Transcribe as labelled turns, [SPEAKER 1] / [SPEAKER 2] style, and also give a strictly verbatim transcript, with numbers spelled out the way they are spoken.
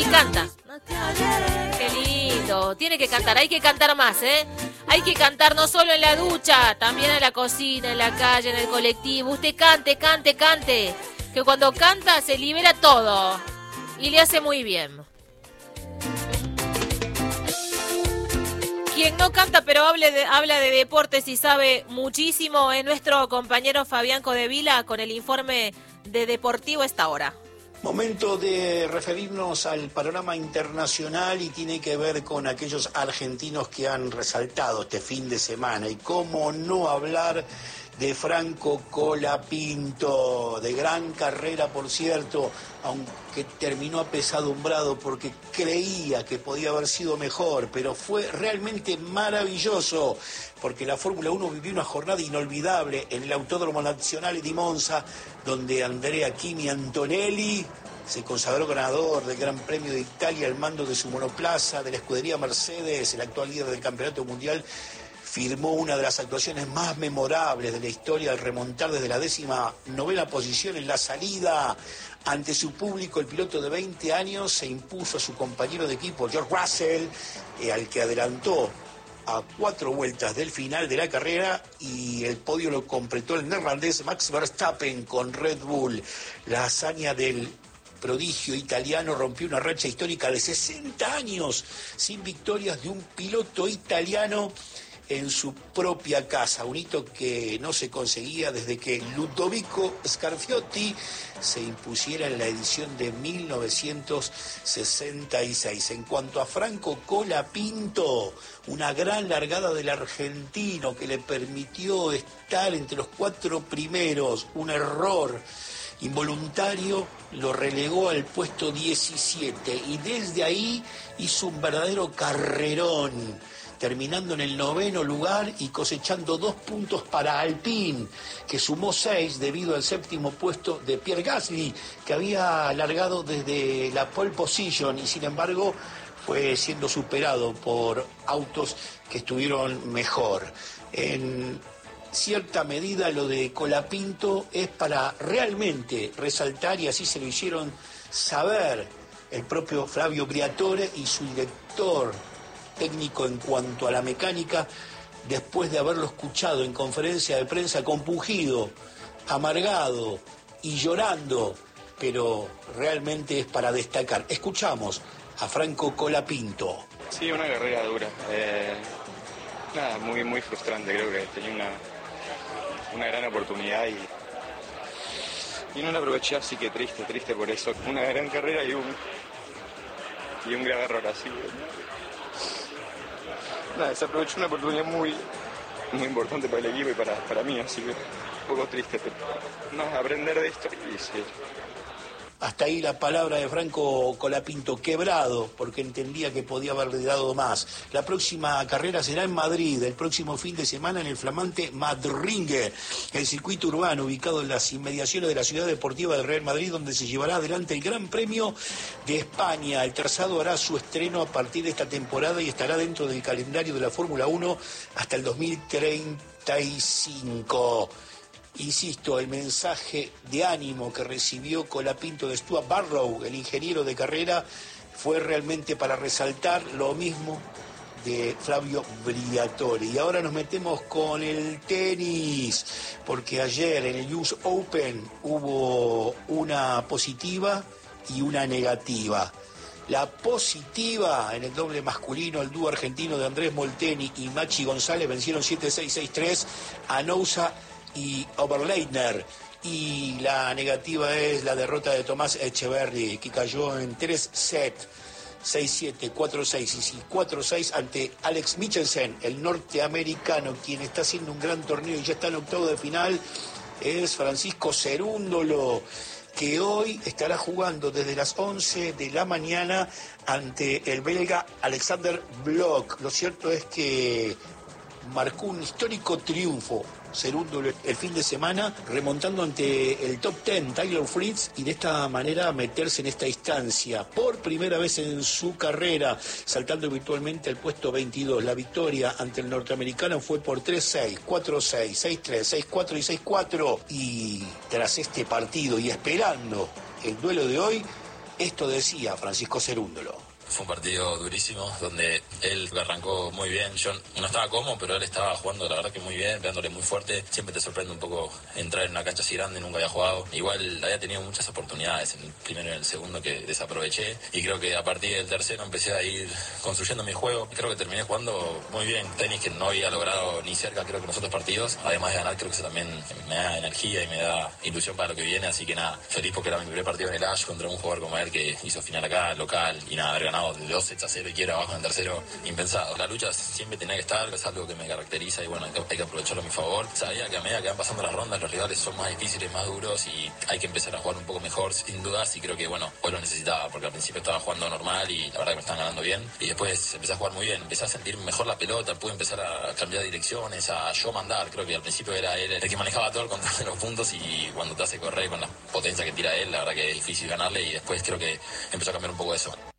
[SPEAKER 1] Y canta. Qué lindo. Tiene que cantar, hay que cantar más, ¿eh? Hay que cantar no solo en la ducha, también en la cocina, en la calle, en el colectivo. Usted cante, cante, cante. Que cuando canta se libera todo. Y le hace muy bien. Quien no canta pero hable de, habla de deportes y sabe muchísimo es nuestro compañero Fabián Codevila con el informe de Deportivo esta hora.
[SPEAKER 2] Momento de referirnos al panorama internacional y tiene que ver con aquellos argentinos que han resaltado este fin de semana. Y cómo no hablar de Franco Colapinto, de gran carrera, por cierto, aunque terminó apesadumbrado porque creía que podía haber sido mejor, pero fue realmente maravilloso, porque la Fórmula uno vivió una jornada inolvidable en el Autódromo Nazionale di Monza, donde Andrea Kimi Antonelli se consagró ganador del Gran Premio de Italia al mando de su monoplaza, de la escudería Mercedes, el actual líder del campeonato mundial. Firmó una de las actuaciones más memorables de la historia al remontar desde la décima novena posición en la salida. Ante su público, el piloto de veinte años se impuso a su compañero de equipo, George Russell, eh, al que adelantó a cuatro vueltas del final de la carrera, y el podio lo completó el neerlandés Max Verstappen con Red Bull. La hazaña del prodigio italiano rompió una racha histórica de sesenta años sin victorias de un piloto italiano en su propia casa, un hito que no se conseguía desde que Ludovico Scarfiotti se impusiera en la edición de mil novecientos sesenta y seis. En cuanto a Franco Colapinto, una gran largada del argentino que le permitió estar entre los cuatro primeros, un error involuntario lo relegó al puesto diecisiete y desde ahí hizo un verdadero carrerón, terminando en el noveno lugar y cosechando dos puntos para Alpine, que sumó seis debido al séptimo puesto de Pierre Gasly, que había largado desde la pole position y sin embargo fue siendo superado por autos que estuvieron mejor. En cierta medida lo de Colapinto es para realmente resaltar, y así se lo hicieron saber el propio Flavio Briatore y su director técnico en cuanto a la mecánica, después de haberlo escuchado en conferencia de prensa compungido, amargado y llorando, pero realmente es para destacar. Escuchamos a Franco Colapinto.
[SPEAKER 3] Sí, una carrera dura, eh, nada, muy, muy frustrante. Creo que tenía una, una gran oportunidad y, y no la aproveché, así que triste, triste por eso. Una gran carrera y un, y un grave error, así que nada, desaprovechó una oportunidad muy, muy importante para el equipo y para, para mí, así que un poco triste, pero nada, aprender de esto y seguir.
[SPEAKER 2] Hasta ahí la palabra de Franco Colapinto, quebrado porque entendía que podía haberle dado más. La próxima carrera será en Madrid, el próximo fin de semana en el flamante Madringe, el circuito urbano ubicado en las inmediaciones de la ciudad deportiva del Real Madrid, donde se llevará adelante el Gran Premio de España. El trazado hará su estreno a partir de esta temporada y estará dentro del calendario de la Fórmula uno hasta el dos mil treinta y cinco. Insisto, el mensaje de ánimo que recibió Colapinto de Stuart Barrow, el ingeniero de carrera, fue realmente para resaltar lo mismo de Flavio Briatore. Y ahora nos metemos con el tenis, porque ayer en el U S Open hubo una positiva y una negativa. La positiva en el doble masculino, el dúo argentino de Andrés Molteni y Machi González vencieron siete seis, seis tres a Nousa y Oberleitner, y la negativa es la derrota de Tomás Echeverry, que cayó en tres sets, seis siete, cuatro seis y cuatro seis ante Alex Michelsen, el norteamericano, quien está haciendo un gran torneo y ya está en octavo de final. Es Francisco Cerúndolo, que hoy estará jugando desde las once de la mañana ante el belga Alexander Bloch. Lo cierto es que marcó un histórico triunfo Cerúndolo el fin de semana, remontando ante el top diez Tyler Fritz, y de esta manera meterse en esta instancia por primera vez en su carrera, saltando virtualmente al puesto veintidós. La victoria ante el norteamericano fue por tres seis, cuatro seis, seis tres, seis cuatro y seis cuatro, y tras este partido y esperando el duelo de hoy, Esto decía Francisco Cerúndolo.
[SPEAKER 4] Fue un partido durísimo, donde él arrancó muy bien. Yo no estaba cómodo, pero él estaba jugando la verdad que muy bien, pegándole muy fuerte. Siempre te sorprende un poco entrar en una cancha así grande, nunca había jugado. Igual había tenido muchas oportunidades en el primero y en el segundo que desaproveché. Y creo que a partir del tercero empecé a ir construyendo mi juego. Creo que terminé jugando muy bien. Tenis que no había logrado ni cerca, creo que en los otros partidos. Además de ganar, creo que eso también me da energía y me da ilusión para lo que viene. Así que nada, feliz porque era mi primer partido en el Ash contra un jugador como él que hizo final acá, local. Y nada, haber ganado de dos sets a cero y quiero abajo en el tercero, impensado. La lucha siempre tenía que estar, es algo que me caracteriza y bueno, hay que, hay que aprovecharlo a mi favor. Sabía que a medida que van pasando las rondas, los rivales son más difíciles, más duros y hay que empezar a jugar un poco mejor, sin dudas, y creo que bueno, hoy lo necesitaba, porque al principio estaba jugando normal y la verdad que me estaban ganando bien, y después empecé a jugar muy bien, empecé a sentir mejor la pelota, pude empezar a cambiar direcciones, a yo mandar. Creo que al principio era él el que manejaba todo el control de los puntos y cuando te hace correr con la potencia que tira él, la verdad que es difícil ganarle, y después creo que empezó a cambiar un poco eso.